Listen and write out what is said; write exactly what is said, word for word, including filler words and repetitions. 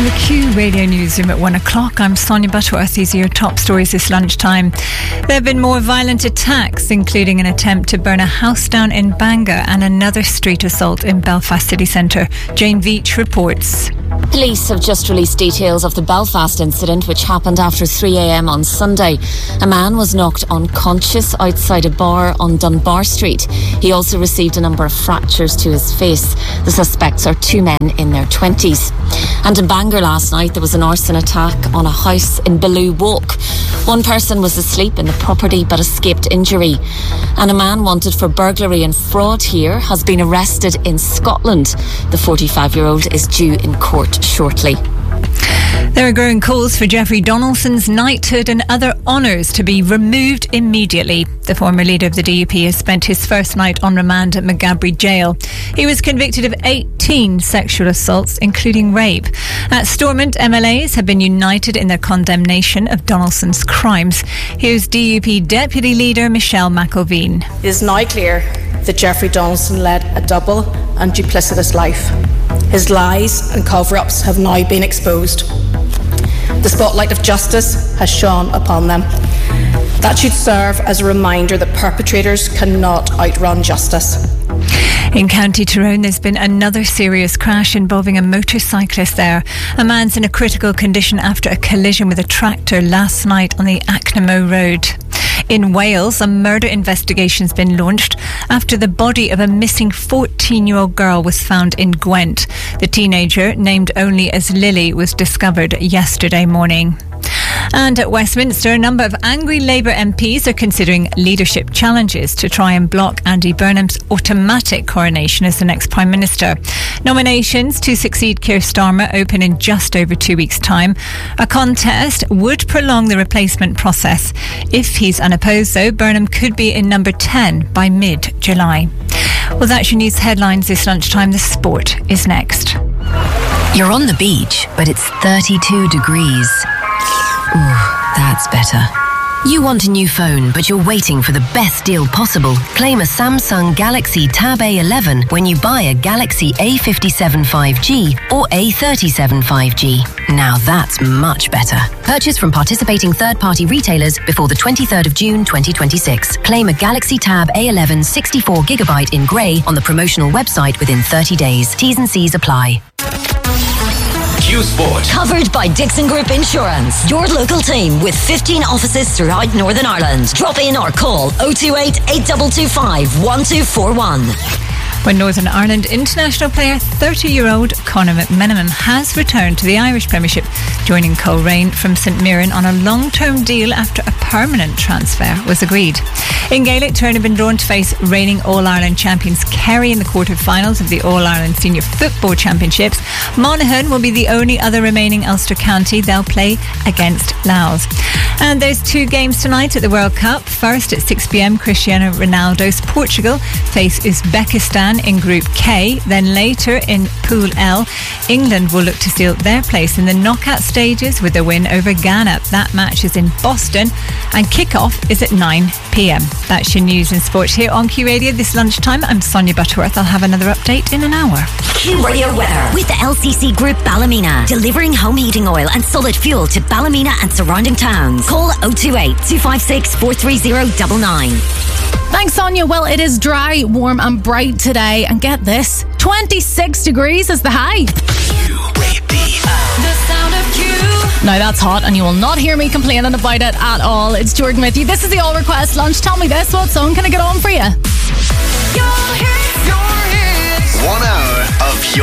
the Q Radio Newsroom at one o'clock. I'm Sonia Butterworth. These are your top stories this lunchtime. There have been more violent attacks, including an attempt to burn a house down in Bangor and another street assault in Belfast city centre. Jane Veach reports. Police have just released details of the Belfast incident, which happened after three a.m. on Sunday. A man was knocked unconscious outside a bar on Dunbar Street. He also received a number of fractures to his face. The suspects are two men in their twenties. And in Bangor last night, there was an arson attack on a house in Bellew Walk. One person was asleep in the property but escaped injury. And a man wanted for burglary and fraud here has been arrested in Scotland. The forty-five-year-old is due in court shortly. There are growing calls for Jeffrey Donaldson's knighthood and other honours to be removed immediately. The former leader of the D U P has spent his first night on remand at Maghaberry Jail. He was convicted of eighteen sexual assaults, including rape. At Stormont, M L As have been united in their condemnation of Donaldson's crimes. Here's D U P Deputy Leader Michelle McIlveen. It is now clear that Jeffrey Donaldson led a double and duplicitous life. His lies and cover-ups have now been exposed. The spotlight of justice has shone upon them. That should serve as a reminder that perpetrators cannot outrun justice. In County Tyrone, there's been another serious crash involving a motorcyclist there. A man's in a critical condition after a collision with a tractor last night on the Acknamoe Road. In Wales, a murder investigation's been launched after the body of a missing fourteen-year-old girl was found in Gwent. The teenager, named only as Lily, was discovered yesterday morning. And at Westminster, a number of angry Labour M Ps are considering leadership challenges to try and block Andy Burnham's automatic coronation as the next Prime Minister. Nominations to succeed Keir Starmer open in just over two weeks' time. A contest would prolong the replacement process. If he's unopposed, though, Burnham could be in number ten by mid-July. Well, that's your news headlines this lunchtime. The sport is next. You're on the beach, but it's thirty-two degrees. Ooh, that's better. You want a new phone, but you're waiting for the best deal possible. Claim a Samsung Galaxy Tab A eleven when you buy a Galaxy A fifty-seven five G or A thirty-seven five G. Now that's much better. Purchase from participating third-party retailers before the twenty-third of June twenty twenty-six. Claim a Galaxy Tab A eleven sixty-four gigabyte in grey on the promotional website within thirty days. T's and C's apply. Q Sport. Covered by Dixon Group Insurance. Your local team with fifteen offices throughout Northern Ireland. Drop in or call oh two eight, eight two two five, one two four one. When Northern Ireland international player thirty-year-old Conor McMenamin has returned to the Irish Premiership, joining Coleraine from St Mirren on a long-term deal after a permanent transfer was agreed. In Gaelic, Tyrone have been drawn to face reigning All-Ireland champions Kerry in the quarter-finals of the All-Ireland Senior Football Championships. Monaghan will be the only other remaining Ulster county. They'll play against Louth. And there's two games tonight at the World Cup. First at six p.m, Cristiano Ronaldo's Portugal face Uzbekistan in Group K. Then later in Pool L, England will look to seal their place in the knockout stages with a win over Ghana. That match is in Boston and kick-off is at nine p.m. That's your news and sports here on Q Radio this lunchtime. I'm Sonia Butterworth. I'll have another update in an hour. Q Radio weather with the L C C Group Ballymena, delivering home heating oil and solid fuel to Ballymena and surrounding towns. Call oh two eight, two five six, four three zero nine nine. Thanks, Sonia. Well, it is dry, warm and bright today. And get this, twenty-six degrees is the high. The sound of Q. Now that's hot and you will not hear me complaining about it at all. It's Jordan with you. This is the All Request Lunch. Tell me this, what song can I get on for you?